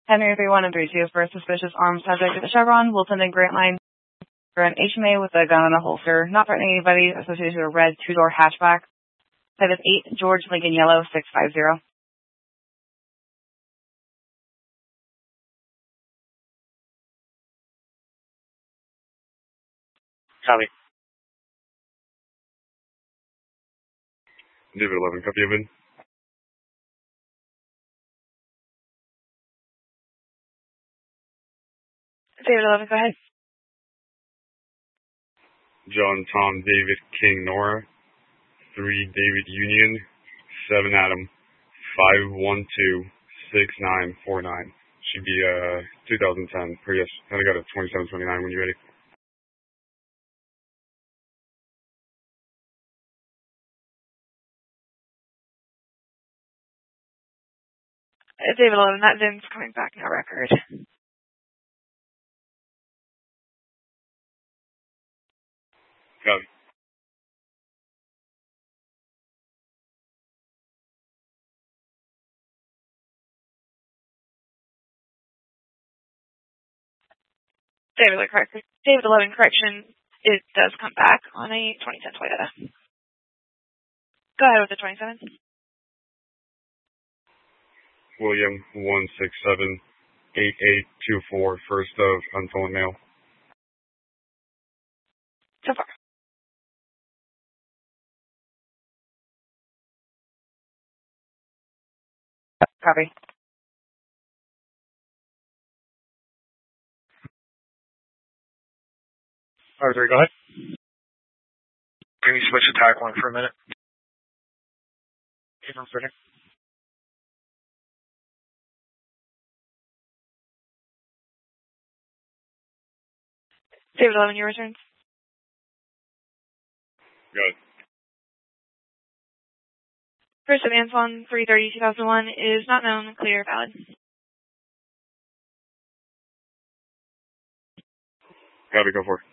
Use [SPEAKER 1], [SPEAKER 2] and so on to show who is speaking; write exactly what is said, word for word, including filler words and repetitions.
[SPEAKER 1] Henry three one and three two for a suspicious armed subject at the Chevron, Wilton and Grant Line for an H M A with a gun in a holster, not threatening anybody, associated with a red two-door hatchback. Type is eight, George Lincoln Yellow, six five zero.
[SPEAKER 2] Copy.
[SPEAKER 3] David eleven, copy of it.
[SPEAKER 1] David eleven, go ahead.
[SPEAKER 3] John, Tom, David, King, Nora. three, David Union. seven, Adam. five one two six nine four nine. Should be uh two thousand ten. Prius. I got a twenty-seven twenty-nine when you're ready.
[SPEAKER 1] Uh, David eleven, that V I N's coming back in our record.
[SPEAKER 3] Copy.
[SPEAKER 1] David, correct. David eleven, correction, it does come back on a twenty ten Toyota. Go ahead with the twenty-seven.
[SPEAKER 3] William, one six seven eight eight two four, first of untold mail.
[SPEAKER 1] So far. Copy.
[SPEAKER 2] Arthur, go ahead. Can you switch to tack one for a minute? Okay, I'm ready.
[SPEAKER 1] David eleven, your returns.
[SPEAKER 3] Good.
[SPEAKER 1] First of Antoine, three thirty two thousand one is not known, clear, valid.
[SPEAKER 3] Copy, go for it.